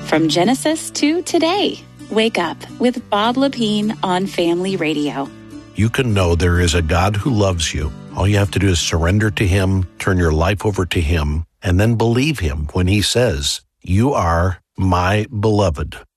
From Genesis to today, wake up with Bob Lepine on Family Radio. You can know there is a God who loves you. All you have to do is surrender to Him, turn your life over to Him, and then believe Him when He says, "You are my beloved."